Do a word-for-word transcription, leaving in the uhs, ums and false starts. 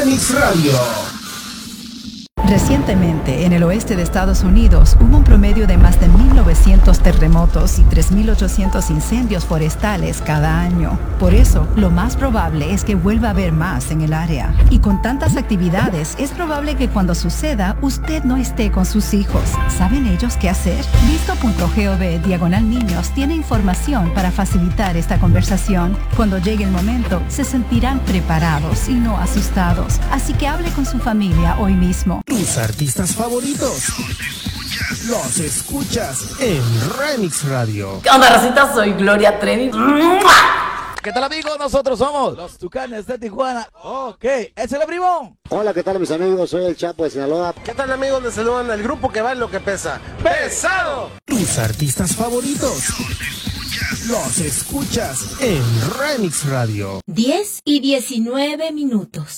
Remix Radio. Recientemente, en el oeste de Estados Unidos, hubo un promedio de más de mil novecientos terremotos y tres mil ochocientos incendios forestales cada año. Por eso, lo más probable es que vuelva a haber más en el área. Y con tantas actividades, es probable que cuando suceda, usted no esté con sus hijos. ¿Saben ellos qué hacer? Visto punto gov diagonal niños tiene información para facilitar esta conversación. Cuando llegue el momento, se sentirán preparados y no asustados. Así que hable con su familia hoy mismo. Tus artistas favoritos los escuchas en Remix Radio. ¿Qué onda, racita? Soy Gloria Trevi. ¿Qué tal, amigos? Nosotros somos los Tucanes de Tijuana. Ok, es el primo. Hola, ¿qué tal, mis amigos? Soy el Chapo de Sinaloa. ¿Qué tal, amigos? Les saludan el grupo que va en lo que pesa. ¡Pesado! Tus artistas favoritos los escuchas en Remix Radio. diez y diecinueve minutos.